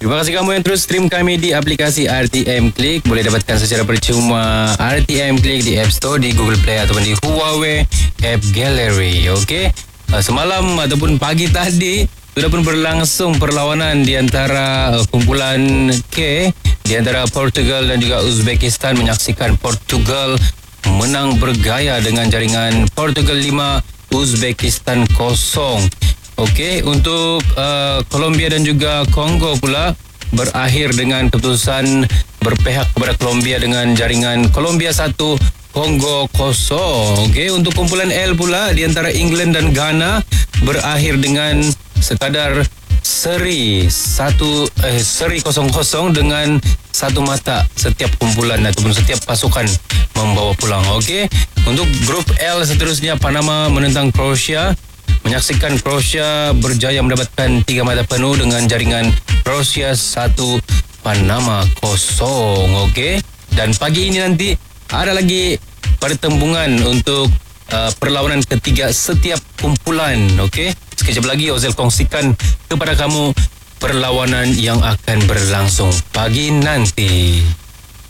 Terima kasih kamu yang terus stream kami di aplikasi RTM Click. Boleh dapatkan secara percuma RTM Click di App Store, di Google Play ataupun di Huawei App Gallery. Okey. Semalam ataupun pagi tadi sudah pun berlangsung perlawanan di antara kumpulan K di antara Portugal dan juga Uzbekistan. Menyaksikan Portugal menang bergaya dengan jaringan Portugal 5, Uzbekistan 0. Okey, untuk Colombia dan juga Kongo pula berakhir dengan keputusan berpihak kepada Colombia dengan jaringan Colombia 1, Kongo 0. Okey, untuk kumpulan L pula di antara England dan Ghana berakhir dengan sekadar seri 0-0 dengan satu mata setiap kumpulan ataupun setiap pasukan membawa pulang. Okey, untuk grup L seterusnya Panama menentang Croatia. Menyaksikan Croatia berjaya mendapatkan 3 mata penuh dengan jaringan Croatia 1, Panama 0. Okey. Dan pagi ini nanti ada lagi pertembungan untuk perlawanan ketiga setiap kumpulan. Okey. Sekejap lagi Ozel kongsikan kepada kamu perlawanan yang akan berlangsung pagi nanti.